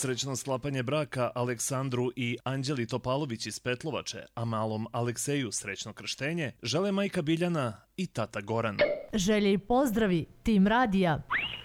Srećno sklapanje braka Aleksandru i Anđeli Topalović iz Petlovače, a malom Alekseju srećno krštenje žele majka Biljana i tata Goran. Želje i pozdravi Tim Radija.